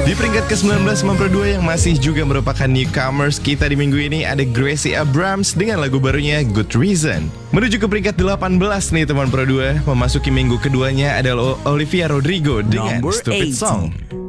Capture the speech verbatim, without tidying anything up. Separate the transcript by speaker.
Speaker 1: Di peringkat ke sembilan belas sembilan puluh dua yang masih juga merupakan newcomers kita di minggu ini ada Gracie Abrams dengan lagu barunya Good Reason. Menuju ke peringkat delapan belas nih teman Pro dua, memasuki minggu keduanya adalah Olivia Rodrigo dengan
Speaker 2: Number
Speaker 1: Stupid
Speaker 2: eight.
Speaker 1: Song.